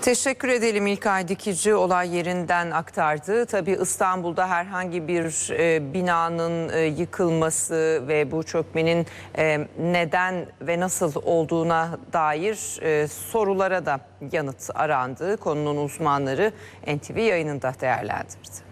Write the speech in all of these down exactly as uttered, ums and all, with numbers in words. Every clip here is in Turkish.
Teşekkür edelim İlkay Dikici olay yerinden aktardı. Tabii İstanbul'da herhangi bir e, binanın e, yıkılması ve bu çökmenin e, neden ve nasıl olduğuna dair e, sorulara da yanıt arandı. Konunun uzmanları N T V yayınında değerlendirdi.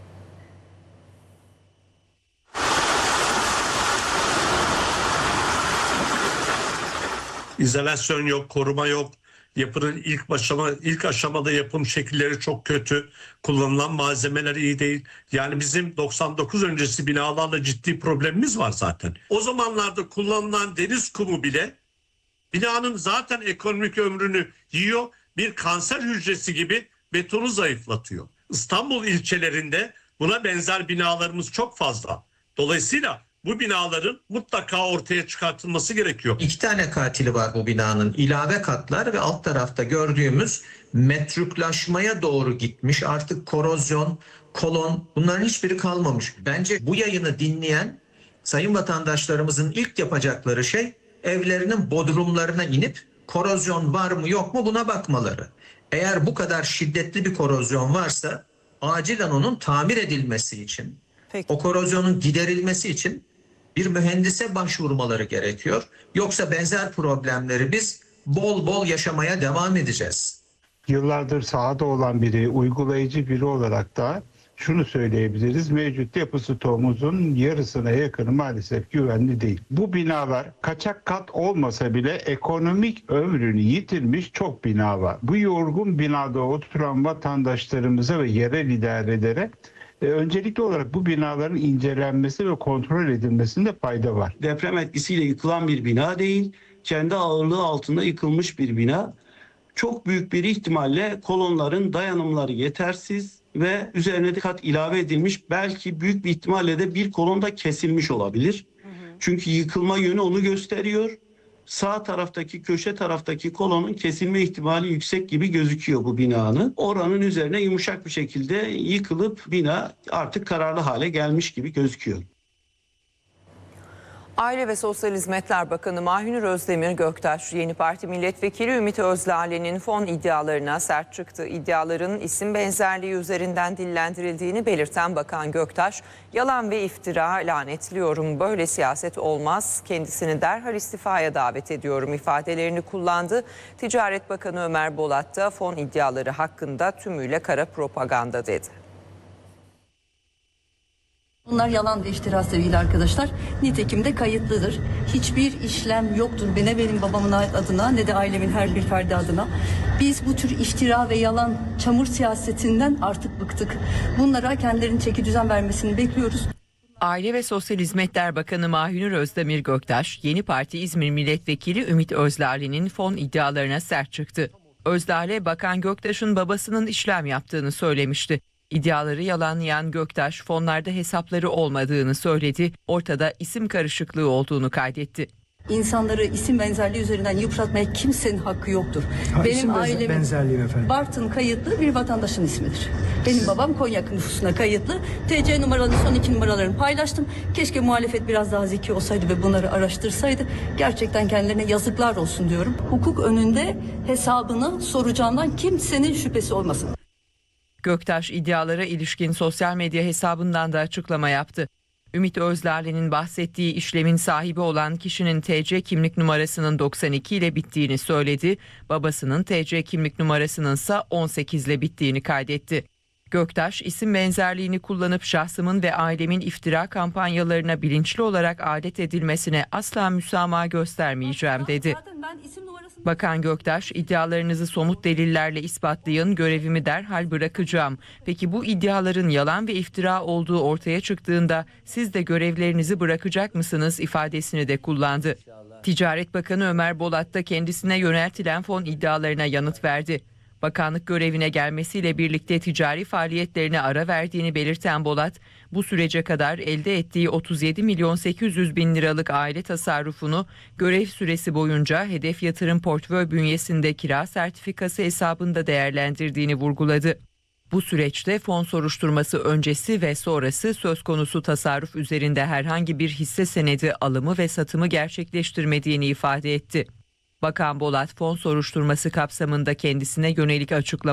İzolasyon yok, koruma yok. Yapının ilk aşama, ilk aşamada yapım şekilleri çok kötü. Kullanılan malzemeler iyi değil. Yani bizim doksan dokuz öncesi binalarla ciddi problemimiz var zaten. O zamanlarda kullanılan deniz kumu bile binanın zaten ekonomik ömrünü yiyor. Bir kanser hücresi gibi betonu zayıflatıyor. İstanbul ilçelerinde buna benzer binalarımız çok fazla. Dolayısıyla bu binaların mutlaka ortaya çıkartılması gerekiyor. İki tane katili var bu binanın. İlave katlar ve alt tarafta gördüğümüz metruklaşmaya doğru gitmiş. Artık korozyon, kolon, bunların hiçbiri kalmamış. Bence bu yayını dinleyen sayın vatandaşlarımızın ilk yapacakları şey evlerinin bodrumlarına inip korozyon var mı yok mu buna bakmaları. Eğer bu kadar şiddetli bir korozyon varsa acilen onun tamir edilmesi için, Peki. o korozyonun giderilmesi için bir mühendise başvurmaları gerekiyor. Yoksa benzer problemleri biz bol bol yaşamaya devam edeceğiz. Yıllardır sahada olan biri, uygulayıcı biri olarak da şunu söyleyebiliriz. Mevcut yapı stoğumuzun yarısına yakını maalesef güvenli değil. Bu binalar kaçak kat olmasa bile ekonomik ömrünü yitirmiş çok bina var. Bu yorgun binada oturan vatandaşlarımıza ve yerel idarelere e, öncelikli olarak bu binaların incelenmesi ve kontrol edilmesinde fayda var. Deprem etkisiyle yıkılan bir bina değil, kendi ağırlığı altında yıkılmış bir bina. Çok büyük bir ihtimalle kolonların dayanımları yetersiz ve üzerine de kat ilave edilmiş. Belki büyük bir ihtimalle de bir kolon da kesilmiş olabilir. Hı hı. Çünkü yıkılma yönü onu gösteriyor. Sağ taraftaki, köşe taraftaki kolonun kesilme ihtimali yüksek gibi gözüküyor bu binanın. Oranın üzerine yumuşak bir şekilde yıkılıp bina artık kararlı hale gelmiş gibi gözüküyor. Aile ve Sosyal Hizmetler Bakanı Mahinur Özdemir Göktaş, Yeni Parti Milletvekili Ümit Özlale'nin fon iddialarına sert çıktı. İddiaların isim benzerliği üzerinden dillendirildiğini belirten Bakan Göktaş, yalan ve iftira lanetliyorum, böyle siyaset olmaz, kendisini derhal istifaya davet ediyorum ifadelerini kullandı. Ticaret Bakanı Ömer Bolat da fon iddiaları hakkında tümüyle kara propaganda dedi. Bunlar yalan ve iftira sevgili arkadaşlar. Nitekim de kayıtlıdır. Hiçbir işlem yoktur. Ne benim babamın adına ne de ailemin her bir ferdi adına. Biz bu tür iftira ve yalan çamur siyasetinden artık bıktık. Bunlara kendilerinin çeki düzen vermesini bekliyoruz. Aile ve Sosyal Hizmetler Bakanı Mahinur Özdemir Göktaş, Yeni Parti İzmir Milletvekili Ümit Özlale'nin fon iddialarına sert çıktı. Özlale, Bakan Göktaş'ın babasının işlem yaptığını söylemişti. İddiaları yalanlayan Göktaş, fonlarda hesapları olmadığını söyledi, ortada isim karışıklığı olduğunu kaydetti. İnsanları isim benzerliği üzerinden yıpratmaya kimsenin hakkı yoktur. Ha, Benim ailemin Bartın kayıtlı bir vatandaşın ismidir. Benim babam Konya nüfusuna kayıtlı. T C numaralarını, son iki numaralarını paylaştım. Keşke muhalefet biraz daha zeki olsaydı ve bunları araştırsaydı. Gerçekten kendilerine yazıklar olsun diyorum. Hukuk önünde hesabını soracağından kimsenin şüphesi olmasın. Göktaş iddialara ilişkin sosyal medya hesabından da açıklama yaptı. Ümit Özlale'nin bahsettiği işlemin sahibi olan kişinin T C kimlik numarasının doksan iki ile bittiğini söyledi. Babasının T C kimlik numarasının ise on sekiz ile bittiğini kaydetti. Göktaş, isim benzerliğini kullanıp şahsımın ve ailemin iftira kampanyalarına bilinçli olarak alet edilmesine asla müsamaha göstermeyeceğim dedi. Bakan Göktaş, iddialarınızı somut delillerle ispatlayın, görevimi derhal bırakacağım. Peki bu iddiaların yalan ve iftira olduğu ortaya çıktığında siz de görevlerinizi bırakacak mısınız ifadesini de kullandı. Ticaret Bakanı Ömer Bolat da kendisine yöneltilen fon iddialarına yanıt verdi. Bakanlık görevine gelmesiyle birlikte ticari faaliyetlerine ara verdiğini belirten Bolat, bu sürece kadar elde ettiği otuz yedi milyon sekiz yüz bin liralık aile tasarrufunu görev süresi boyunca hedef yatırım portföy bünyesinde kira sertifikası hesabında değerlendirdiğini vurguladı. Bu süreçte fon soruşturması öncesi ve sonrası söz konusu tasarruf üzerinde herhangi bir hisse senedi alımı ve satımı gerçekleştirmediğini ifade etti. Bakan Bolat, fon soruşturması kapsamında kendisine yönelik açıklama